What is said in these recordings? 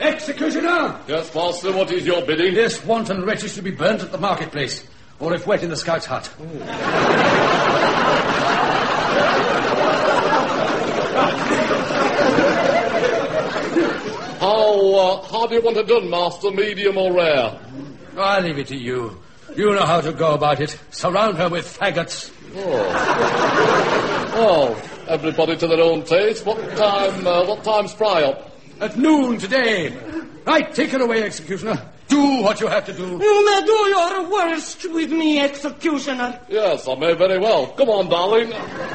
Executioner! Yes, master, what is your bidding? This wanton wretch is to be burnt at the marketplace, or if wet in the scout's hut. How do you want it done, master? Medium or rare? I'll leave it to you. You know how to go about it. Surround her with faggots. Oh, everybody to their own taste. What time's fry up? At noon today. Right, take her away, Executioner. Do what you have to do. You may do your worst with me, Executioner. Yes, I may very well. Come on, darling.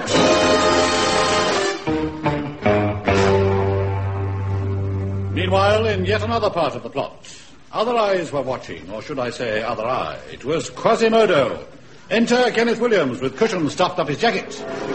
Meanwhile, in yet another part of the plot, other eyes were watching, or should I say other eye. It was Quasimodo. Enter Kenneth Williams with cushions stuffed up his jacket.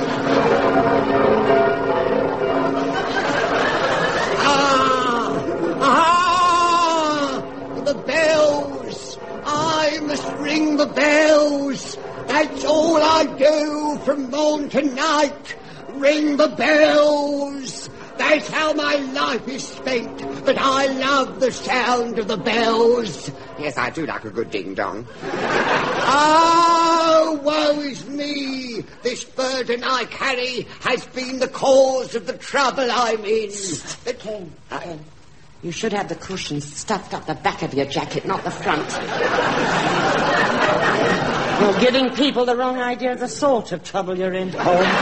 The bells! I must ring the bells! That's all I do from morn to night. Ring the bells! That's how my life is spent, but I love the sound of the bells. Yes, I do like a good ding-dong. Oh, woe is me! This burden I carry has been the cause of the trouble I'm in. Ken, you should have the cushions stuffed up the back of your jacket, not the front. You're giving people the wrong idea of the sort of trouble you're in.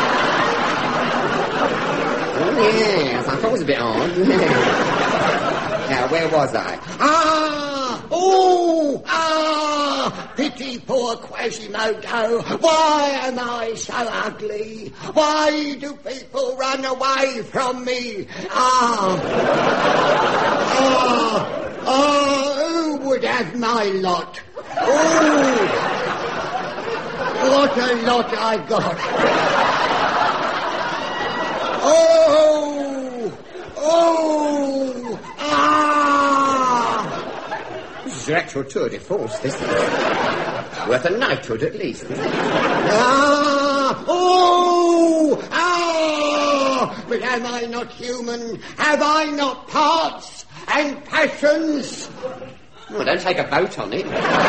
Yes, I thought it was a bit odd. Now, where was I? Pity poor Quasimodo. Why am I so ugly? Why do people run away from me? Who would have my lot? What a lot I got. This is your actual tour de force, this is. Worth a knighthood at least. But am I not human? Have I not parts and passions? Well, don't take a vote on it.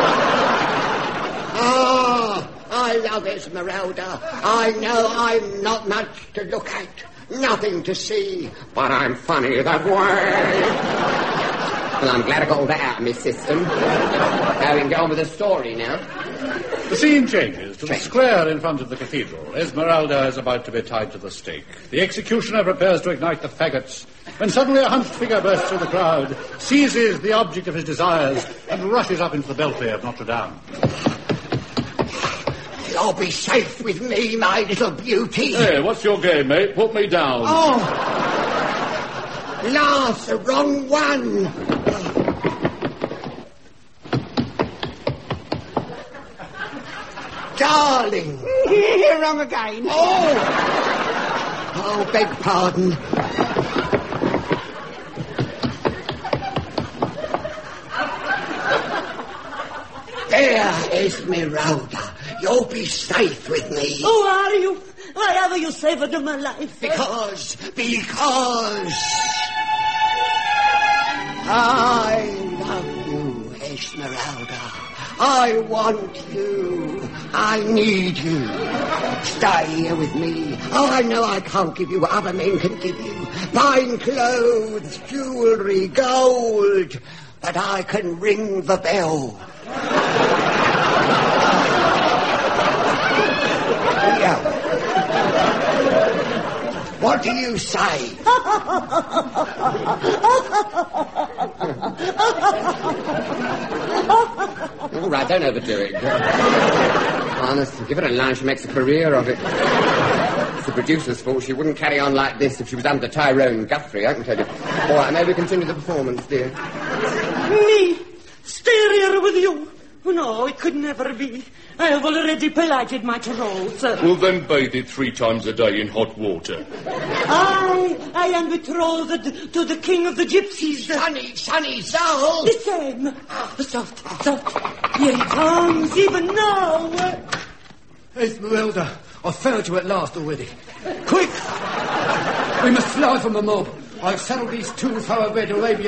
I love Esmeralda. I know I'm not much to look at, nothing to see, but I'm funny that way. Well, I'm glad I got all that out of my system. Now we can get on with the story now. The scene changes to the square in front of the cathedral. Esmeralda is about to be tied to the stake. The executioner prepares to ignite the faggots, when suddenly a hunched figure bursts through the crowd, seizes the object of his desires, and rushes up into the belfry of Notre Dame. You'll be safe with me, my little beauty. Hey, what's your game, mate? Put me down. Laugh, the wrong one. Darling. Wrong again. Beg pardon. There, Esmeralda. You'll be safe with me. Who are you? Why have you saved my life? Because I love you, Esmeralda. I want you. I need you. Stay here with me. I know I can't give you what other men can give you. Fine clothes, jewelry, gold. But I can ring the bell. What do you say? All right, don't overdo it. Honestly, give her a line, she makes a career of it. It's the producer's fault. She wouldn't carry on like this if she was under Tyrone Guthrie, I can tell you. All right, maybe continue the performance, dear. Me? Stay here with you? No, it could never be. I have already piloted my roles. Well, then bathe it 3 times a day in hot water. I am betrothed to the king of the gypsies. Sonny Soul. The same. Soft. Here he comes, even now. Esmeralda, I've found you at last already. Quick! We must fly from the mob. I've saddled these 2 thoroughbred Arabian